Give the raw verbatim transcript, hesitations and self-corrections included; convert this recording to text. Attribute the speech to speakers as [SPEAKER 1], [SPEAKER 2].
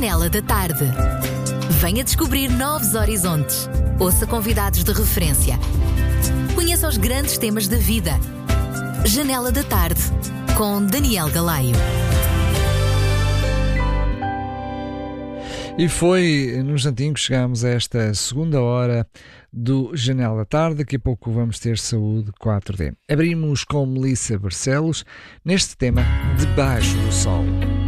[SPEAKER 1] Janela da Tarde. Venha descobrir novos horizontes. Ouça convidados de referência. Conheça os grandes temas da vida. Janela da Tarde, com Daniel Galaio.
[SPEAKER 2] E foi no instantinho que chegámos a esta segunda hora do Janela da Tarde. Daqui a pouco vamos ter Saúde quatro D. Abrimos com Melissa Barcelos neste tema Debaixo do Sol.